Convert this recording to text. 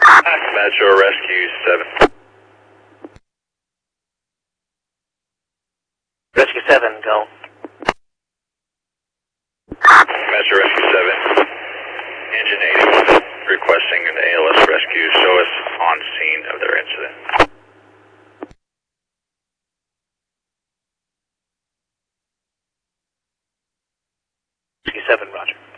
Metro Rescue 7. Rescue 7, go. Metro Rescue 7. Engine 81 requesting an ALS rescue. Show us on scene of their incident. Rescue 7, roger.